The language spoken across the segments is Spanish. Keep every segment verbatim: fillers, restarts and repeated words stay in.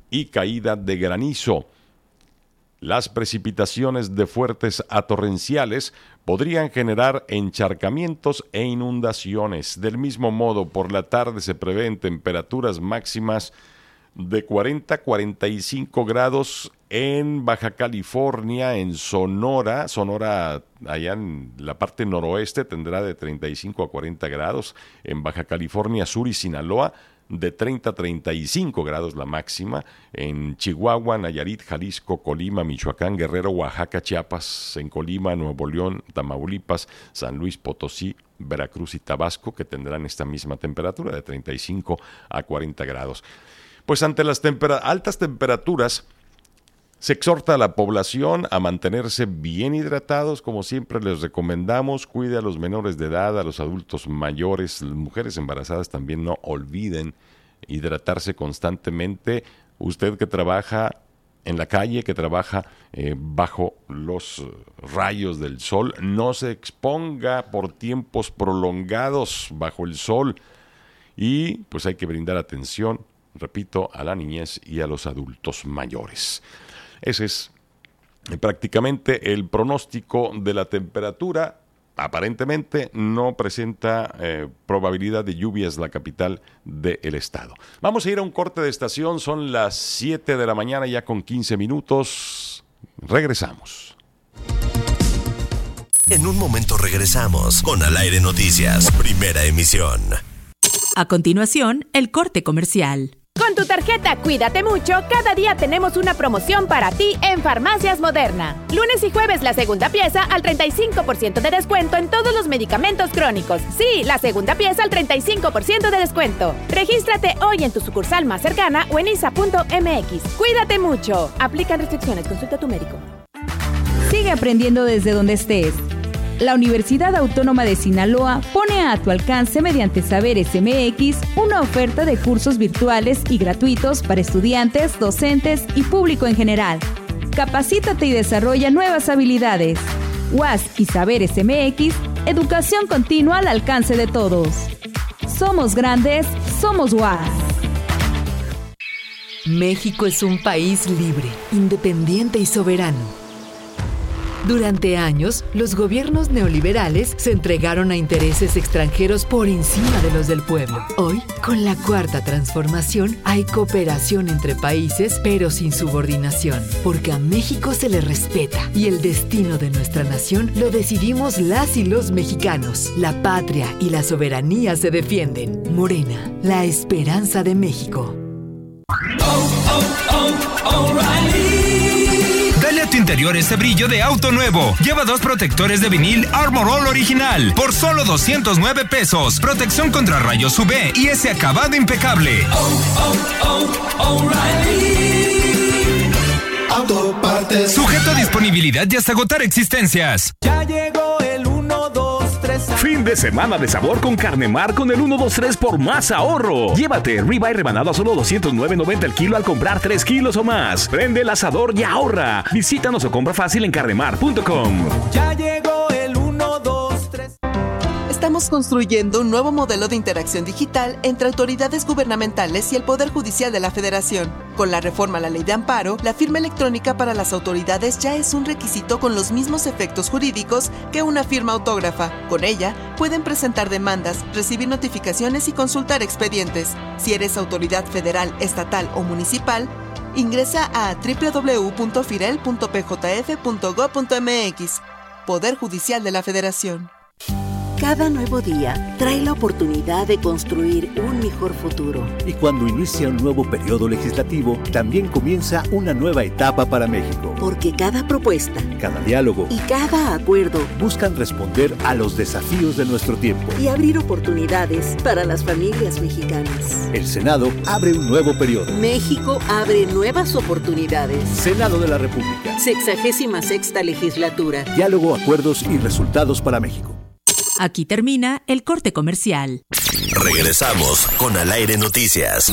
y caída de granizo. Las precipitaciones de fuertes a torrenciales podrían generar encharcamientos e inundaciones. Del mismo modo, por la tarde se prevén temperaturas máximas de cuarenta a cuarenta y cinco grados en Baja California, en Sonora. Sonora, allá en la parte noroeste, tendrá de treinta y cinco a cuarenta grados. En Baja California Sur y Sinaloa, de treinta a treinta y cinco grados la máxima. En Chihuahua, Nayarit, Jalisco, Colima, Michoacán, Guerrero, Oaxaca, Chiapas, en Colima, Nuevo León, Tamaulipas, San Luis Potosí, Veracruz y Tabasco, que tendrán esta misma temperatura de treinta y cinco a cuarenta grados. Pues ante las tempera- altas temperaturas, se exhorta a la población a mantenerse bien hidratados, como siempre les recomendamos. Cuide a los menores de edad, a los adultos mayores, las mujeres embarazadas también no olviden hidratarse constantemente. Usted que trabaja en la calle, que trabaja eh, bajo los rayos del sol, no se exponga por tiempos prolongados bajo el sol y pues hay que brindar atención, repito, a la niñez y a los adultos mayores. Ese es prácticamente el pronóstico de la temperatura. Aparentemente no presenta eh, probabilidad de lluvias la capital del estado. Vamos a ir a un corte de estación, son las siete de la mañana ya con quince minutos. Regresamos. En un momento regresamos con Al Aire Noticias, primera emisión. A continuación, el corte comercial. Con tu tarjeta Cuídate Mucho, cada día tenemos una promoción para ti en Farmacias Moderna. Lunes y jueves la segunda pieza al treinta y cinco por ciento de descuento en todos los medicamentos crónicos. Sí, la segunda pieza al treinta y cinco por ciento de descuento. Regístrate hoy en tu sucursal más cercana o en isa punto eme equis. Cuídate mucho. Aplican restricciones. Consulta a tu médico. Sigue aprendiendo desde donde estés. La Universidad Autónoma de Sinaloa pone a tu alcance mediante Saberes eme equis una oferta de cursos virtuales y gratuitos para estudiantes, docentes y público en general. Capacítate y desarrolla nuevas habilidades. U A S y Saberes eme equis, educación continua al alcance de todos. Somos grandes, somos U A S. México es un país libre, independiente y soberano. Durante años, los gobiernos neoliberales se entregaron a intereses extranjeros por encima de los del pueblo. Hoy, con la Cuarta Transformación, hay cooperación entre países, pero sin subordinación, porque a México se le respeta y el destino de nuestra nación lo decidimos las y los mexicanos. La patria y la soberanía se defienden. Morena, la esperanza de México. Oh, oh, oh, O'Reilly. Dale a tu interior ese brillo de auto nuevo. Lleva dos protectores de vinil Armor All original por solo doscientos nueve pesos. Protección contra rayos U V y ese acabado impecable. Oh, oh, oh, O'Reilly Auto Partes. Sujeto a disponibilidad y hasta agotar existencias. Ya llegó el uno, dos, tres. Fin de semana de sabor con Carne Mar con el uno, dos, tres por más ahorro. Llévate ribeye rebanado a solo doscientos nueve noventa el kilo al comprar tres kilos o más. Prende el asador y ahorra. Visítanos o compra fácil en carnemar punto com. Ya llegó el uno, dos, tres. Estamos construyendo un nuevo modelo de interacción digital entre autoridades gubernamentales y el Poder Judicial de la Federación. Con la reforma a la Ley de Amparo, la firma electrónica para las autoridades ya es un requisito con los mismos efectos jurídicos que una firma autógrafa. Con ella, pueden presentar demandas, recibir notificaciones y consultar expedientes. Si eres autoridad federal, estatal o municipal, ingresa a doble u doble u doble u punto firel punto p j f punto gob punto eme equis. Poder Judicial de la Federación. Cada nuevo día trae la oportunidad de construir un mejor futuro. Y cuando inicia un nuevo periodo legislativo, también comienza una nueva etapa para México. Porque cada propuesta, cada diálogo y cada acuerdo buscan responder a los desafíos de nuestro tiempo y abrir oportunidades para las familias mexicanas. El Senado abre un nuevo periodo. México abre nuevas oportunidades. Senado de la República. Sexagésima sexta legislatura. Diálogo, acuerdos y resultados para México. Aquí termina el corte comercial. Regresamos con Al Aire Noticias.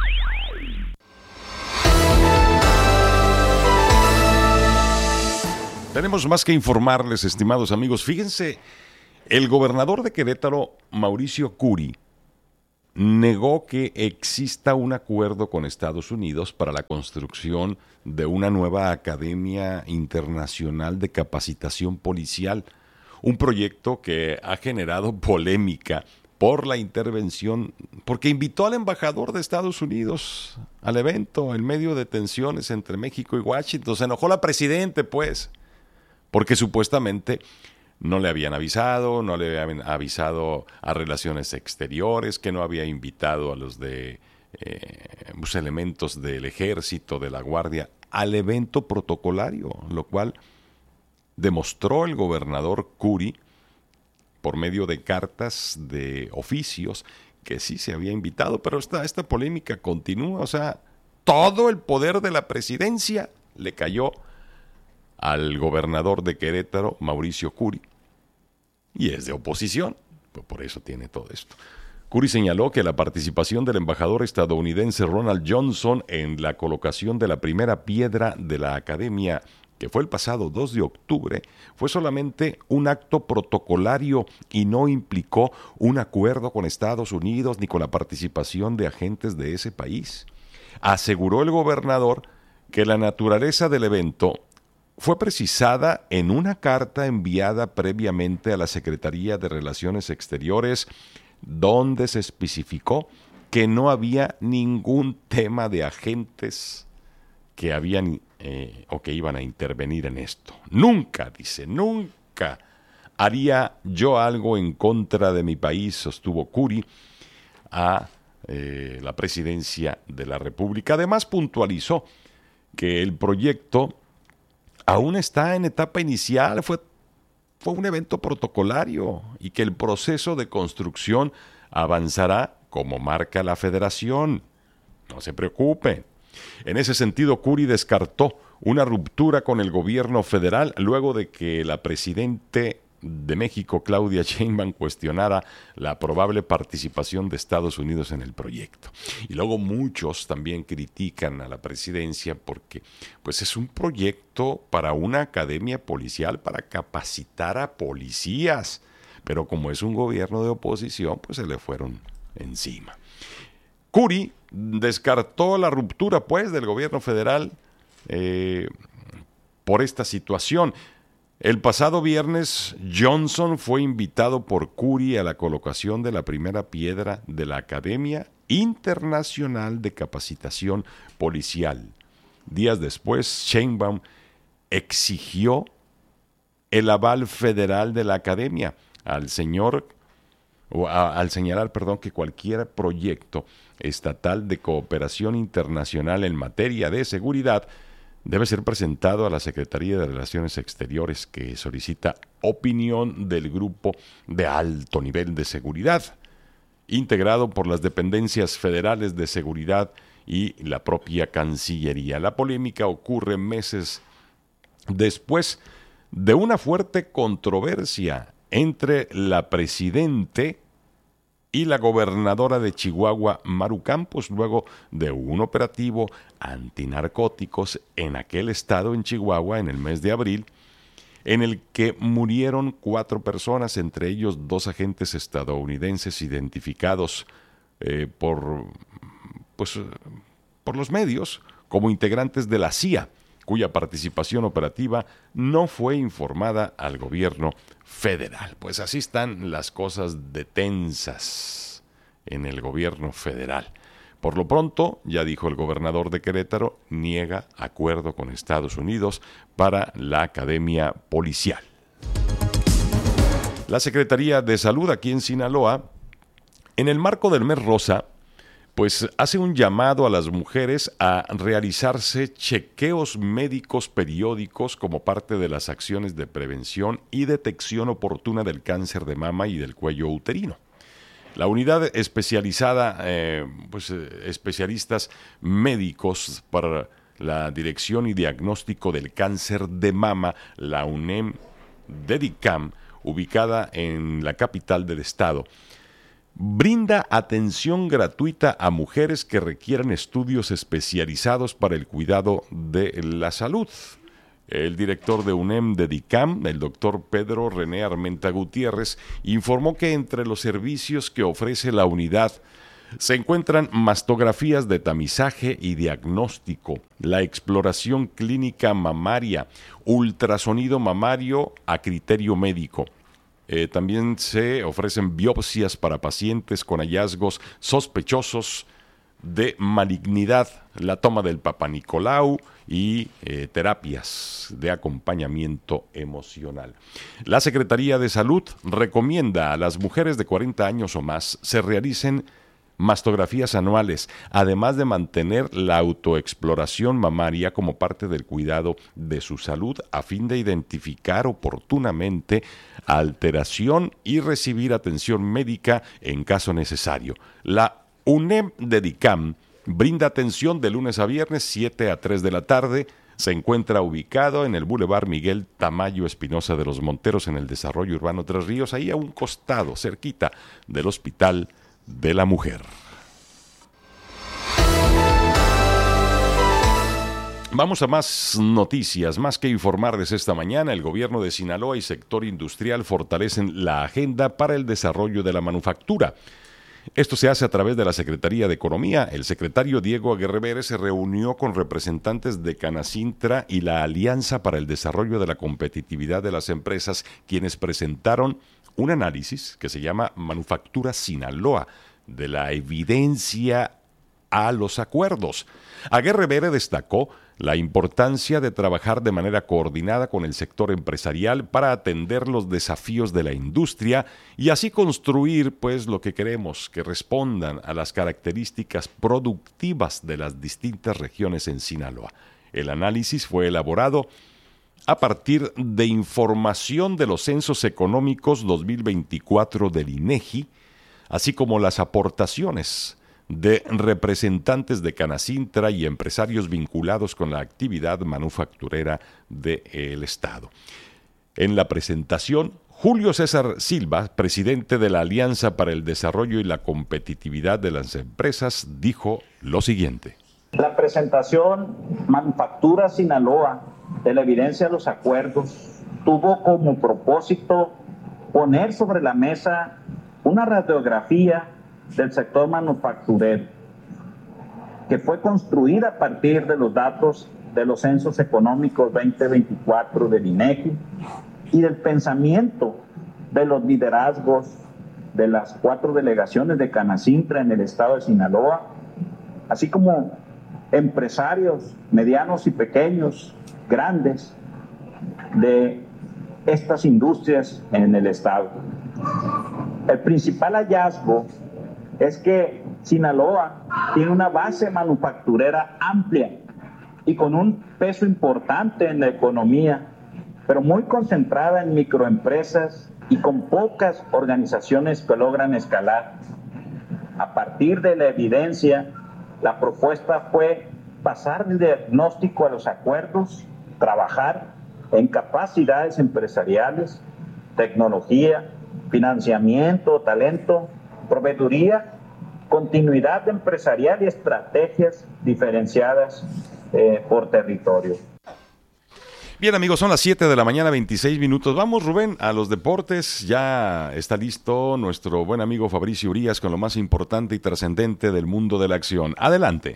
Tenemos más que informarles, estimados amigos. Fíjense, el gobernador de Querétaro, Mauricio Curi, negó que exista un acuerdo con Estados Unidos para la construcción de una nueva Academia Internacional de Capacitación Policial, un proyecto que ha generado polémica por la intervención, porque invitó al embajador de Estados Unidos al evento en medio de tensiones entre México y Washington. Se enojó la presidente, pues, porque supuestamente no le habían avisado, no le habían avisado a Relaciones Exteriores, que no había invitado a los de eh, los elementos del ejército, de la guardia, al evento protocolario, lo cual demostró el gobernador Curry por medio de cartas de oficios que sí se había invitado, pero esta, esta polémica continúa, o sea, todo el poder de la presidencia le cayó al gobernador de Querétaro, Mauricio Curi, y es de oposición, pues por eso tiene todo esto. Curi señaló que la participación del embajador estadounidense Ronald Johnson en la colocación de la primera piedra de la academia, que fue el pasado dos de octubre, fue solamente un acto protocolario y no implicó un acuerdo con Estados Unidos ni con la participación de agentes de ese país. Aseguró el gobernador que la naturaleza del evento fue precisada en una carta enviada previamente a la Secretaría de Relaciones Exteriores, donde se especificó que no había ningún tema de agentes que habían eh, o que iban a intervenir en esto. Nunca, dice, nunca haría yo algo en contra de mi país, sostuvo Curi a eh, la presidencia de la República. Además, puntualizó que el proyecto aún está en etapa inicial, fue, fue un evento protocolario y que el proceso de construcción avanzará como marca la Federación. No se preocupen. En ese sentido, Curi descartó una ruptura con el gobierno federal luego de que la presidente de México, Claudia Sheinbaum, cuestionara la probable participación de Estados Unidos en el proyecto. Y luego muchos también critican a la presidencia porque pues es un proyecto para una academia policial para capacitar a policías, pero como es un gobierno de oposición, pues se le fueron encima. Curi descartó la ruptura, pues, del gobierno federal eh, por esta situación. El pasado viernes, Johnson fue invitado por Curi a la colocación de la primera piedra de la Academia Internacional de Capacitación Policial. Días después, Sheinbaum exigió el aval federal de la Academia al señor o a, al señalar, perdón, que cualquier proyecto estatal de cooperación internacional en materia de seguridad debe ser presentado a la Secretaría de Relaciones Exteriores, que solicita opinión del Grupo de Alto Nivel de Seguridad, integrado por las dependencias federales de seguridad y la propia Cancillería. La polémica ocurre meses después de una fuerte controversia entre la presidente y la gobernadora de Chihuahua, Maru Campos, luego de un operativo antinarcóticos en aquel estado, en Chihuahua, en el mes de abril, en el que murieron cuatro personas, entre ellos dos agentes estadounidenses identificados eh, por, pues, por los medios como integrantes de la C I A, cuya participación operativa no fue informada al gobierno federal. Pues así están las cosas de tensas en el gobierno federal. Por lo pronto, ya dijo el gobernador de Querétaro, niega acuerdo con Estados Unidos para la Academia Policial. La Secretaría de Salud aquí en Sinaloa, en el marco del Mes Rosa, pues hace un llamado a las mujeres a realizarse chequeos médicos periódicos como parte de las acciones de prevención y detección oportuna del cáncer de mama y del cuello uterino. La unidad especializada, eh, pues eh, especialistas médicos para la dirección y diagnóstico del cáncer de mama, la UNEM Dedicam, ubicada en la capital del estado, brinda atención gratuita a mujeres que requieran estudios especializados para el cuidado de la salud. El director de UNEM Dedicam, el doctor Pedro René Armenta Gutiérrez, informó que entre los servicios que ofrece la unidad Se encuentran mastografías de tamizaje y diagnóstico, la exploración clínica mamaria, ultrasonido mamario a criterio médico. Eh, también se ofrecen biopsias para pacientes con hallazgos sospechosos de malignidad, la toma del Papa Nicolau y eh, terapias de acompañamiento emocional. La Secretaría de Salud recomienda a las mujeres de cuarenta años o más se realicen mastografías anuales, además de mantener la autoexploración mamaria como parte del cuidado de su salud a fin de identificar oportunamente alteración y recibir atención médica en caso necesario. La UNEM de DICAM brinda atención de lunes a viernes siete a tres de la tarde. Se encuentra ubicado en el Boulevard Miguel Tamayo Espinosa de los Monteros en el Desarrollo Urbano Tres Ríos, ahí a un costado, cerquita del Hospital de la Mujer. Vamos a más noticias, más que informarles esta mañana. El gobierno de Sinaloa y sector industrial fortalecen la agenda para el desarrollo de la manufactura. Esto se hace a través de la Secretaría de Economía. El secretario Diego Aguirre Vélez se reunió con representantes de Canacintra y la Alianza para el Desarrollo de la Competitividad de las Empresas, quienes presentaron un análisis que se llama Manufactura Sinaloa, de la evidencia a los acuerdos. Aguirre Vélez destacó la importancia de trabajar de manera coordinada con el sector empresarial para atender los desafíos de la industria y así construir pues lo que queremos, que respondan a las características productivas de las distintas regiones en Sinaloa. El análisis fue elaborado a partir de información de los censos económicos dos mil veinticuatro del INEGI, así como las aportaciones de representantes de Canacintra y empresarios vinculados con la actividad manufacturera del Estado. En la presentación, Julio César Silva, presidente de la Alianza para el Desarrollo y la Competitividad de las Empresas, dijo lo siguiente. La presentación Manufactura Sinaloa, de la evidencia de los acuerdos, tuvo como propósito poner sobre la mesa una radiografía del sector manufacturero, que fue construida a partir de los datos de los censos económicos veinte veinticuatro del INEGI y del pensamiento de los liderazgos de las cuatro delegaciones de Canacintra en el estado de Sinaloa, así como empresarios medianos y pequeños, grandes, de estas industrias en el estado. El principal hallazgo es que Sinaloa tiene una base manufacturera amplia y con un peso importante en la economía, pero muy concentrada en microempresas y con pocas organizaciones que logran escalar. A partir de la evidencia, la propuesta fue pasar del diagnóstico a los acuerdos, trabajar en capacidades empresariales, tecnología, financiamiento, talento, proveeduría, continuidad empresarial y estrategias diferenciadas eh, por territorio. Bien, amigos, son las siete de la mañana, veintiséis minutos. Vamos, Rubén, a los deportes. Ya está listo nuestro buen amigo Fabricio Urías con lo más importante y trascendente del mundo de la acción. Adelante.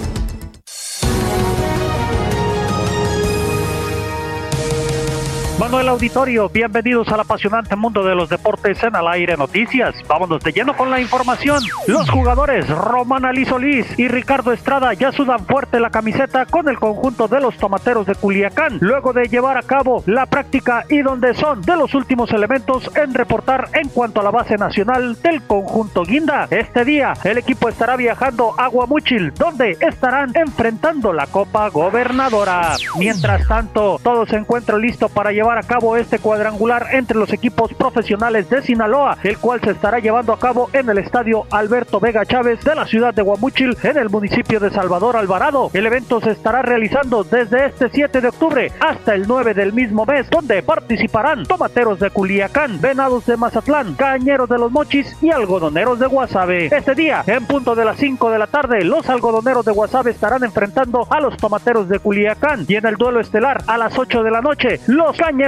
Manuel Auditorio, bienvenidos al apasionante mundo de los deportes en Al Aire Noticias. Vámonos de lleno con la información. Los jugadores Román Ali Solís y Ricardo Estrada ya sudan fuerte la camiseta con el conjunto de los Tomateros de Culiacán, luego de llevar a cabo la práctica y donde son de los últimos elementos en reportar en cuanto a la base nacional del conjunto Guinda. Este día el equipo estará viajando a Guamúchil, donde estarán enfrentando la Copa Gobernadora. Mientras tanto, todo se encuentra listo para llevar a cabo este cuadrangular entre los equipos profesionales de Sinaloa, el cual se estará llevando a cabo en el estadio Alberto Vega Chávez de la ciudad de Guamúchil, en el municipio de Salvador Alvarado. El evento se estará realizando desde este siete de octubre hasta el nueve del mismo mes, donde participarán Tomateros de Culiacán, Venados de Mazatlán, Cañeros de los Mochis y Algodoneros de Guasave. Este día, en punto de las cinco de la tarde, los Algodoneros de Guasave estarán enfrentando a los Tomateros de Culiacán, y en el duelo estelar a las ocho de la noche, los Cañeros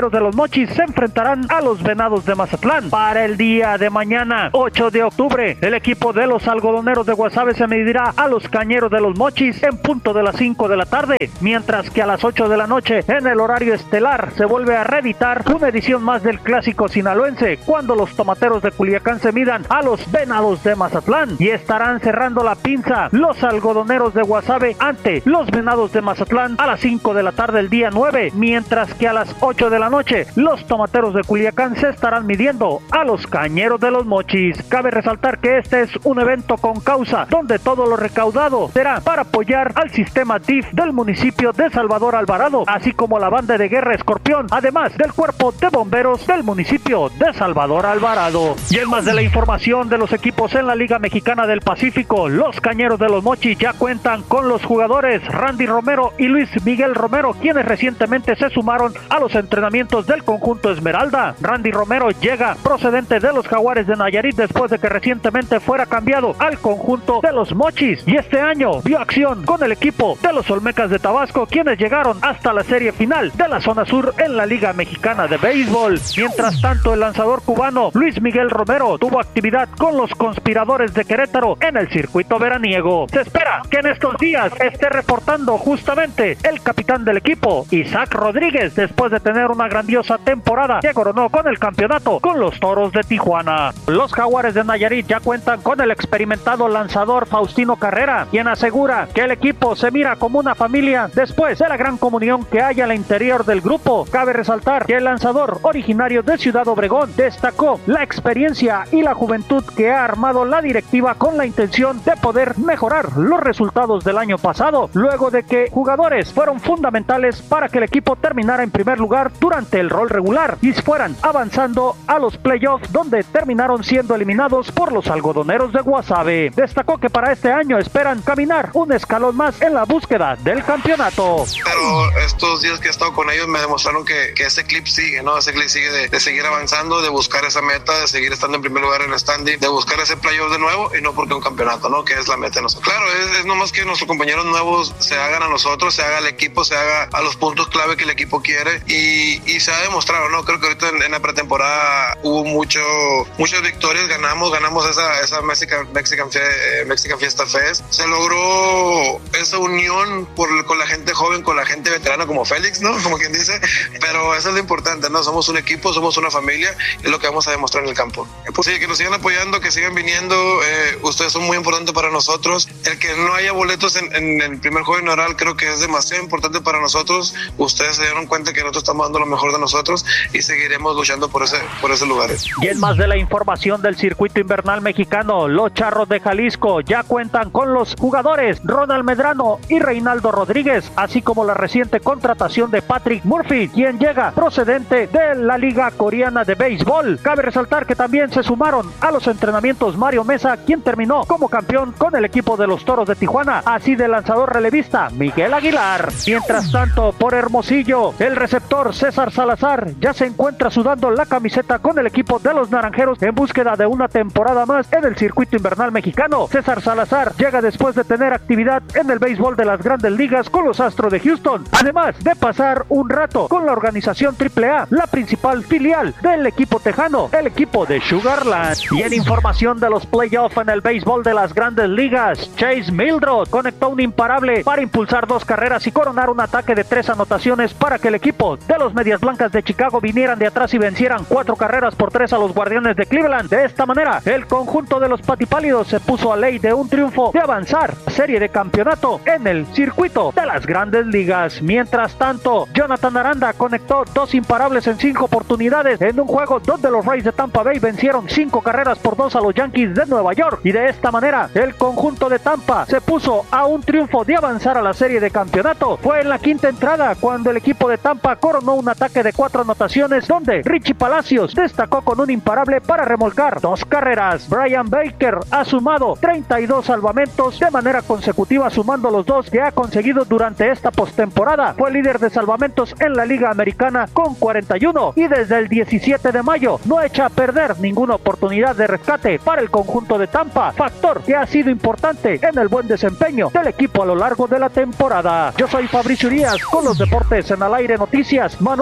Cañeros de los Mochis se enfrentarán a los Venados de Mazatlán. Para el día de mañana, ocho de octubre, el equipo de los Algodoneros de Guasave se medirá a los Cañeros de los Mochis en punto de las cinco de la tarde, mientras que a las ocho de la noche, en el horario estelar, se vuelve a reeditar una edición más del clásico sinaloense, cuando los Tomateros de Culiacán se midan a los Venados de Mazatlán, y estarán cerrando la pinza los Algodoneros de Guasave ante los Venados de Mazatlán a las cinco de la tarde el día nueve, mientras que a las ocho de la noche, los Tomateros de Culiacán se estarán midiendo a los Cañeros de los Mochis. Cabe resaltar que este es un evento con causa, donde todo lo recaudado será para apoyar al sistema D I F del municipio de Salvador Alvarado, así como la banda de guerra Escorpión, además del cuerpo de bomberos del municipio de Salvador Alvarado. Y en más de la información de los equipos en la Liga Mexicana del Pacífico, los Cañeros de los Mochis ya cuentan con los jugadores Randy Romero y Luis Miguel Romero, quienes recientemente se sumaron a los entrenamientos del conjunto Esmeralda. Randy Romero llega procedente de los Jaguares de Nayarit después de que recientemente fuera cambiado al conjunto de los Mochis, y este año vio acción con el equipo de los Olmecas de Tabasco, quienes llegaron hasta la serie final de la zona sur en la Liga Mexicana de Béisbol. Mientras tanto, el lanzador cubano Luis Miguel Romero tuvo actividad con los Conspiradores de Querétaro en el circuito veraniego. Se espera que en estos días esté reportando justamente el capitán del equipo, Isaac Rodríguez, después de tener una grandiosa temporada que coronó con el campeonato con los Toros de Tijuana. Los Jaguares de Nayarit ya cuentan con el experimentado lanzador Faustino Carrera, quien asegura que el equipo se mira como una familia después de la gran comunión que hay al interior del grupo. Cabe resaltar que el lanzador, originario de Ciudad Obregón, destacó la experiencia y la juventud que ha armado la directiva con la intención de poder mejorar los resultados del año pasado, luego de que jugadores fueron fundamentales para que el equipo terminara en primer lugar durante el rol regular y fueran avanzando a los playoffs, donde terminaron siendo eliminados por los Algodoneros de Guasave. Destacó que para este año esperan caminar un escalón más en la búsqueda del campeonato. Pero estos días que he estado con ellos me demostraron que, que ese clip sigue, ¿no? Ese clip sigue de, de seguir avanzando, de buscar esa meta, de seguir estando en primer lugar en el standing, de buscar ese playoff de nuevo y no porque un campeonato, ¿no? Que es la meta de nosotros. Claro, es, es nomás que nuestros compañeros nuevos se hagan a nosotros, se haga al equipo, se haga a los puntos clave que el equipo quiere y, y se ha demostrado, ¿no? Creo que ahorita en, en la pretemporada hubo mucho, muchas victorias, ganamos, ganamos esa, esa Mexican, Mexican, Fe, Mexican Fiesta Fest. Se logró esa unión por, con la gente joven, con la gente veterana como Félix, ¿no? Como quien dice, pero eso es lo importante, ¿no? Somos un equipo, somos una familia, es lo que vamos a demostrar en el campo. Pues sí, que nos sigan apoyando, que sigan viniendo, eh, ustedes son muy importantes para nosotros. El que no haya boletos en, en el primer juego inaugural creo que es demasiado importante para nosotros. Ustedes se dieron cuenta que nosotros estamos dando lo mejor de nosotros y seguiremos luchando por ese, por esos lugares. Y en más de la información del circuito invernal mexicano, los Charros de Jalisco ya cuentan con los jugadores Ronald Medrano y Reinaldo Rodríguez, así como la reciente contratación de Patrick Murphy, quien llega procedente de la Liga Coreana de Béisbol. Cabe resaltar que también se sumaron a los entrenamientos Mario Mesa, quien terminó como campeón con el equipo de los Toros de Tijuana, así del lanzador relevista Miguel Aguilar. Mientras tanto, por Hermosillo, el receptor César Salazar ya se encuentra sudando la camiseta con el equipo de los Naranjeros en búsqueda de una temporada más en el circuito invernal mexicano. César Salazar llega después de tener actividad en el béisbol de las Grandes Ligas con los Astros de Houston, además de pasar un rato con la organización triple A, la principal filial del equipo tejano, el equipo de Sugarland. Y en información de los playoffs en el béisbol de las Grandes Ligas, Chase Mildrod conectó un imparable para impulsar dos carreras y coronar un ataque de tres anotaciones para que el equipo de los Medias Blancas de Chicago vinieran de atrás y vencieran cuatro carreras por tres a los Guardianes de Cleveland. De esta manera, el conjunto de los patipálidos se puso a ley de un triunfo de avanzar a serie de campeonato en el circuito de las Grandes Ligas. Mientras tanto, Jonathan Aranda conectó dos imparables en cinco oportunidades en un juego donde los Rays de Tampa Bay vencieron cinco carreras por dos a los Yankees de Nueva York, y de esta manera el conjunto de Tampa se puso a un triunfo de avanzar a la serie de campeonato. Fue en la quinta entrada cuando el equipo de Tampa coronó un ataque de cuatro anotaciones donde Richie Palacios destacó con un imparable para remolcar dos carreras. Brian Baker ha sumado treinta y dos salvamentos de manera consecutiva, sumando los dos que ha conseguido durante esta postemporada. Fue líder de salvamentos en la Liga Americana con cuarenta y uno y desde el diecisiete de mayo no echa a perder ninguna oportunidad de rescate para el conjunto de Tampa, factor que ha sido importante en el buen desempeño del equipo a lo largo de la temporada. Yo soy Fabricio Urias con los deportes en Al Aire Noticias. Manuel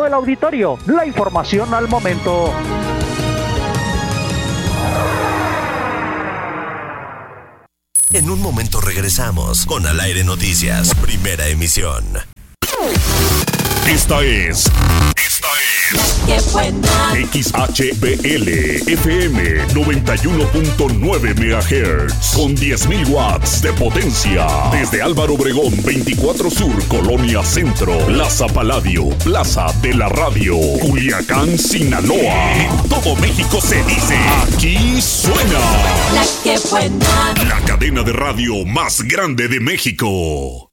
el auditorio. La información al momento. En un momento regresamos con Al Aire Noticias, primera emisión. Esta es... Esta es... ¡Qué buena! X H B L F M noventa y uno punto nueve megahertz con diez mil watts de potencia. Desde Álvaro Obregón veinticuatro Sur, Colonia Centro, Plaza Paladio, Plaza de la Radio, Culiacán, Sinaloa. En todo México se dice, aquí suena La que buena. La cadena de radio más grande de México.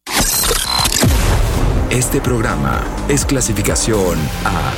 Este programa es clasificación A.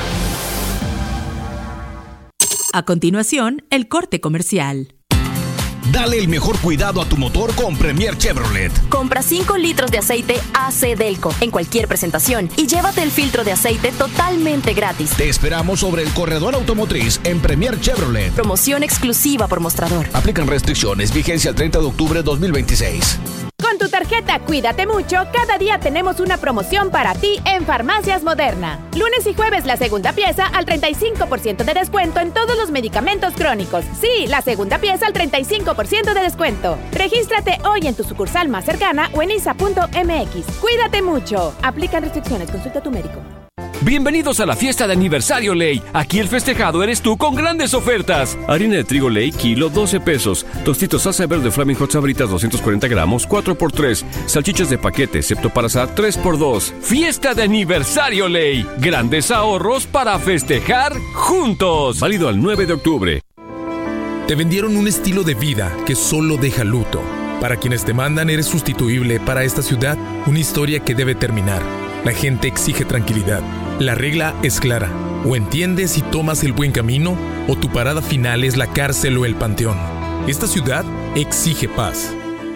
A continuación, el corte comercial. Dale el mejor cuidado a tu motor con Premier Chevrolet. Compra cinco litros de aceite A C Delco en cualquier presentación y llévate el filtro de aceite totalmente gratis. Te esperamos sobre el corredor automotriz en Premier Chevrolet. Promoción exclusiva por mostrador. Aplican restricciones. Vigencia el treinta de octubre de dos mil veintiséis. Con tu tarjeta Cuídate Mucho, cada día tenemos una promoción para ti en Farmacias Moderna. Lunes y jueves la segunda pieza al treinta y cinco por ciento de descuento en todos los medicamentos crónicos. Sí, la segunda pieza al treinta y cinco por ciento de descuento. Regístrate hoy en tu sucursal más cercana o en I S A punto M X. Cuídate Mucho. Aplican restricciones. Consulta a tu médico. Bienvenidos a la fiesta de aniversario Ley. Aquí el festejado eres tú con grandes ofertas. Harina de trigo Ley, kilo, doce pesos. Tostitos salsa verde Flaming Hot Sabritas, doscientos cuarenta gramos, cuatro por tres. Salchichas de paquete, excepto para asar, tres por dos. Fiesta de aniversario Ley. Grandes ahorros para festejar juntos. Válido al nueve de octubre. Te vendieron un estilo de vida que solo deja luto. Para quienes te mandan eres sustituible. Para esta ciudad, una historia que debe terminar. La gente exige tranquilidad. La regla es clara. O entiendes y tomas el buen camino, o tu parada final es la cárcel o el panteón. Esta ciudad exige paz.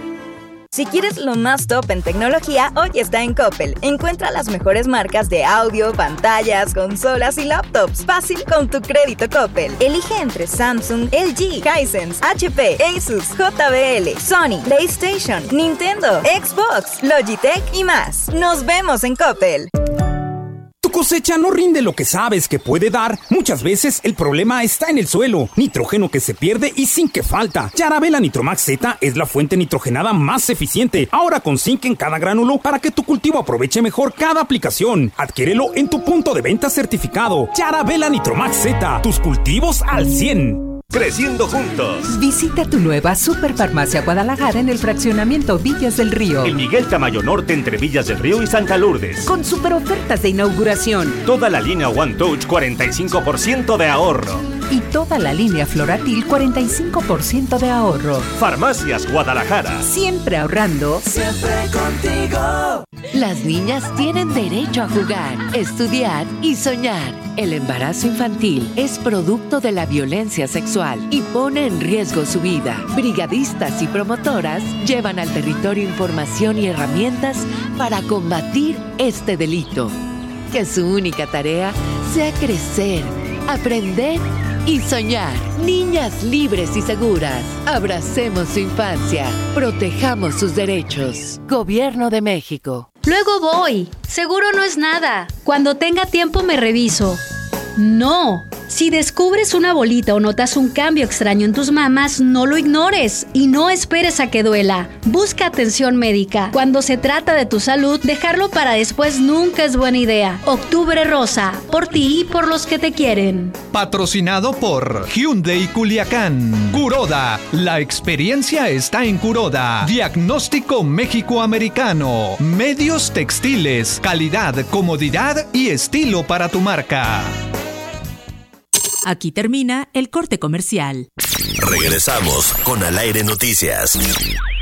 Si quieres lo más top en tecnología, hoy está en Coppel. Encuentra las mejores marcas de audio, pantallas, consolas y laptops. Fácil con tu crédito Coppel. Elige entre Samsung, L G, Hisense, H P, Asus, J B L, Sony, PlayStation, Nintendo, Xbox, Logitech y más. Nos vemos en Coppel. Tu cosecha no rinde lo que sabes que puede dar. Muchas veces el problema está en el suelo. Nitrógeno que se pierde y zinc que falta. Yarabela Nitromax Z es la fuente nitrogenada más eficiente. Ahora con zinc en cada gránulo para que tu cultivo aproveche mejor cada aplicación. Adquiérelo en tu punto de venta certificado. Yarabela Nitromax Z. Tus cultivos al cien. Creciendo juntos. Visita tu nueva Superfarmacia Guadalajara en el fraccionamiento Villas del Río. En Miguel Tamayo Norte entre Villas del Río y Santa Lourdes. Con super ofertas de inauguración. Toda la línea One Touch cuarenta y cinco por ciento de ahorro. Y toda la línea Floratil cuarenta y cinco por ciento de ahorro. Farmacias Guadalajara. Siempre ahorrando. Siempre contigo. Las niñas tienen derecho a jugar, estudiar y soñar. El embarazo infantil es producto de la violencia sexual y pone en riesgo su vida. Brigadistas y promotoras llevan al territorio información y herramientas para combatir este delito. Que su única tarea sea crecer, aprender y soñar. Niñas libres y seguras. Abracemos su infancia. Protejamos sus derechos. Gobierno de México. Luego voy. Seguro no es nada. Cuando tenga tiempo me reviso. No. Si descubres una bolita o notas un cambio extraño en tus mamas, no lo ignores y no esperes a que duela. Busca atención médica. Cuando se trata de tu salud, dejarlo para después nunca es buena idea. Octubre Rosa, por ti y por los que te quieren. Patrocinado por Hyundai Culiacán. Kuroda, la experiencia está en Kuroda. Diagnóstico México-Americano. Medios textiles, calidad, comodidad y estilo para tu marca. Aquí termina el corte comercial. Regresamos con Al Aire Noticias.